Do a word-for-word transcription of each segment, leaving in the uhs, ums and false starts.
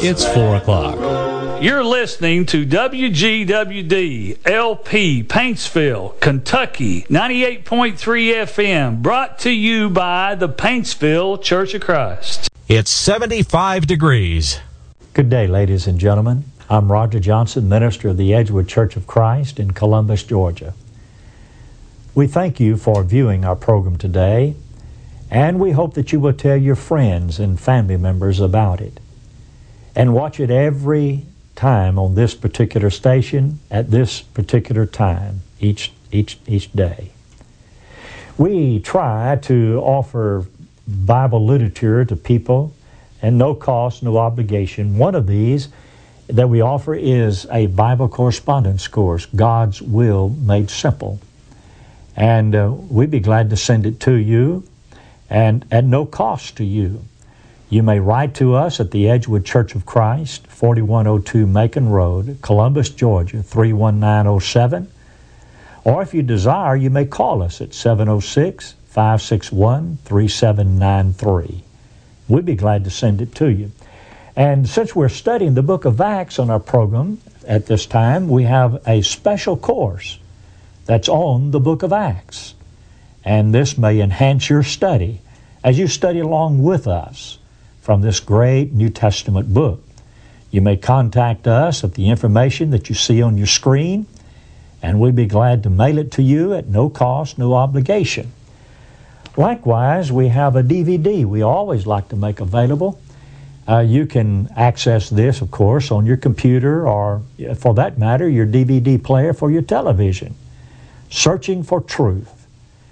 It's four o'clock. You're listening to W G W D L P Paintsville, Kentucky, ninety-eight point three F M, brought to you by the Paintsville Church of Christ. It's seventy-five degrees. Good day, ladies and gentlemen. I'm Roger Johnson, minister of the Edgewood Church of Christ in Columbus, Georgia. We thank you for viewing our program today, and we hope that you will tell your friends and family members about it. And watch it every time on this particular station at this particular time each each each day. We try to offer Bible literature to people and no cost, no obligation. One of these that we offer is a Bible correspondence course, God's Will Made Simple. And uh, we'd be glad to send it to you and at no cost to you. You may write to us at the Edgewood Church of Christ, forty-one oh two Macon Road, Columbus, Georgia, three one nine oh seven. Or if you desire, you may call us at seven oh six, five six one, three seven nine three. We'd be glad to send it to you. And since we're studying the book of Acts on our program at this time, we have a special course that's on the book of Acts. And this may enhance your study as you study along with us from this great New Testament book. You may contact us at the information that you see on your screen, and we'd be glad to mail it to you at no cost, no obligation. Likewise, we have a D V D we always like to make available. Uh, you can access this, of course, on your computer or, for that matter, your D V D player for your television. Searching for Truth.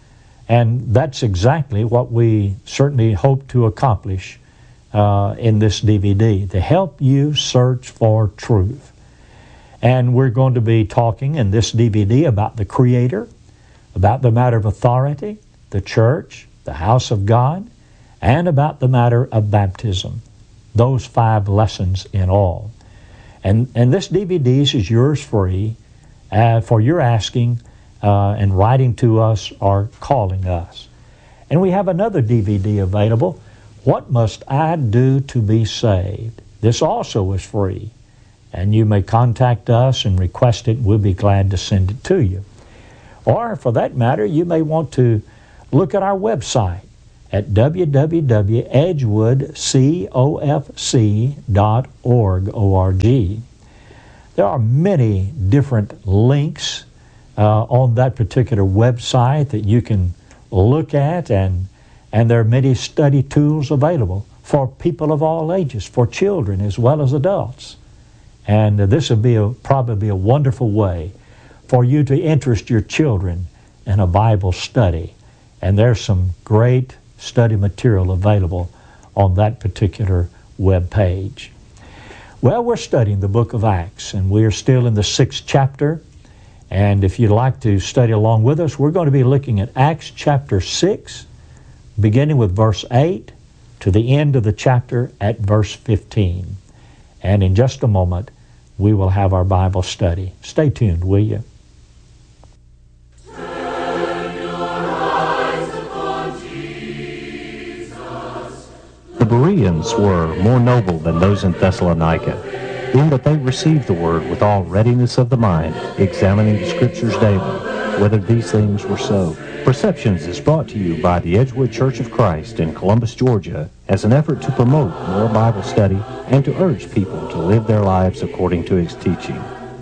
And that's exactly what we certainly hope to accomplish Uh, in this D V D, to help you search for truth. And we're going to be talking in this D V D about the Creator, about the matter of authority, the church, the house of God, and about the matter of baptism. Those five lessons in all. And, and this D V D is yours free uh, for your asking uh, and writing to us or calling us. And we have another D V D available, What Must I Do to Be Saved? This also is free, and you may contact us and request it. We'll be glad to send it to you. Or, for that matter, you may want to look at our website at w w w dot edgewood cof c dot org. There are many different links uh, on that particular website that you can look at, and And there are many study tools available for people of all ages, for children as well as adults. And uh, this will be a, probably a wonderful way for you to interest your children in a Bible study. And there's some great study material available on that particular web page. Well, we're studying the book of Acts, and we're still in the sixth chapter. And if you'd like to study along with us, we're going to be looking at Acts chapter six, beginning with verse eight to the end of the chapter at verse fifteen. And in just a moment, we will have our Bible study. Stay tuned, will you? Turn your eyes upon Jesus. The Bereans were more noble than those in Thessalonica, in that they received the word with all readiness of the mind, examining the Scriptures daily, whether these things were so. Perceptions is brought to you by the Edgewood Church of Christ in Columbus, Georgia, as an effort to promote more Bible study and to urge people to live their lives according to its teaching.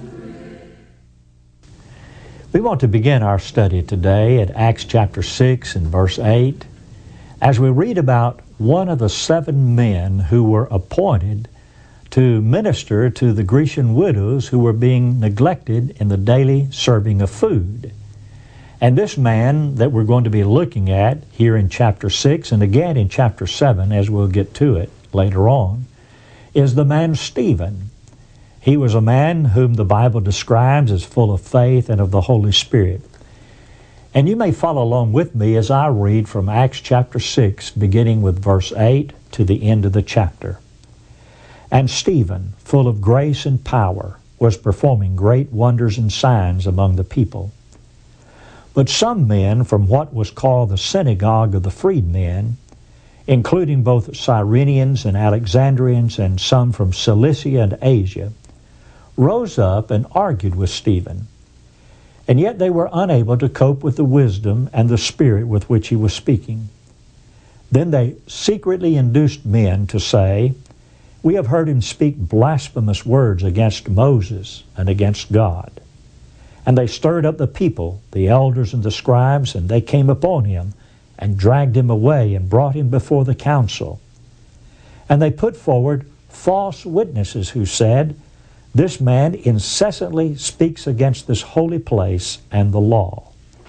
We want to begin our study today at Acts chapter six and verse eight, as we read about one of the seven men who were appointed to minister to the Grecian widows who were being neglected in the daily serving of food. And this man that we're going to be looking at here in chapter six and again in chapter seven, as we'll get to it later on, is the man Stephen. He was a man whom the Bible describes as full of faith and of the Holy Spirit. And you may follow along with me as I read from Acts chapter six, beginning with verse eight to the end of the chapter. And Stephen, full of grace and power, was performing great wonders and signs among the people. But some men from what was called the synagogue of the freedmen, including both Cyrenians and Alexandrians and some from Cilicia and Asia, rose up and argued with Stephen. And yet they were unable to cope with the wisdom and the spirit with which he was speaking. Then they secretly induced men to say, "We have heard him speak blasphemous words against Moses and against God." And they stirred up the people, the elders and the scribes, and they came upon him and dragged him away and brought him before the council. And they put forward false witnesses who said, "This man incessantly speaks against this holy place and the law.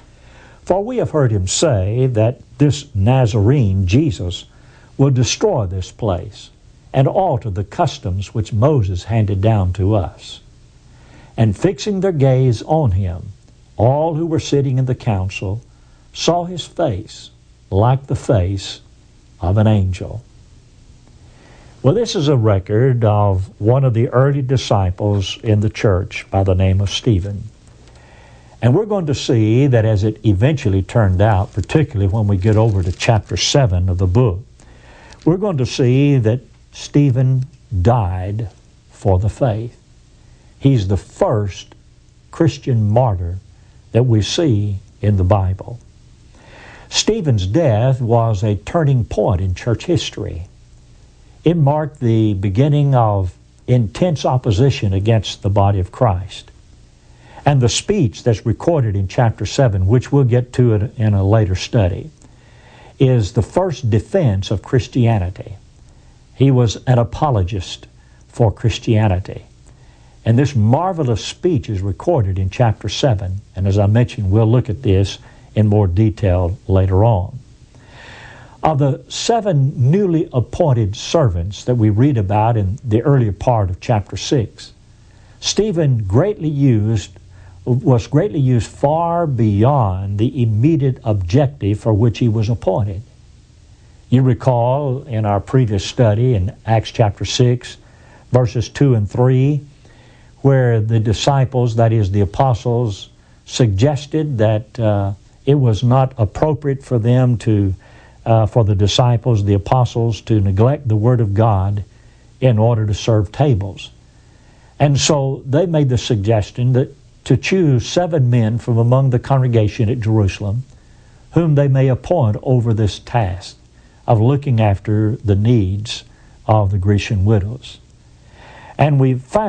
For we have heard him say that this Nazarene, Jesus, will destroy this place and alter the customs which Moses handed down to us." And fixing their gaze on him, all who were sitting in the council saw his face like the face of an angel. Well, this is a record of one of the early disciples in the church by the name of Stephen. And we're going to see that as it eventually turned out, particularly when we get over to chapter seven of the book, we're going to see that Stephen died for the faith. He's the first Christian martyr that we see in the Bible. Stephen's death was a turning point in church history. It marked the beginning of intense opposition against the body of Christ. And the speech that's recorded in chapter seven, which we'll get to it in a later study, is the first defense of Christianity. He was an apologist for Christianity. And this marvelous speech is recorded in chapter seven. And as I mentioned, we'll look at this in more detail later on. Of the seven newly appointed servants that we read about in the earlier part of chapter six, Stephen greatly used, was greatly used far beyond the immediate objective for which he was appointed. You recall in our previous study in Acts chapter six, verses two and three, where the disciples, that is the apostles, suggested that uh, it was not appropriate for them to, uh, for the disciples, the apostles, to neglect the Word of God in order to serve tables. And so they made the suggestion that to choose seven men from among the congregation at Jerusalem, whom they may appoint over this task of looking after the needs of the Grecian widows. And we found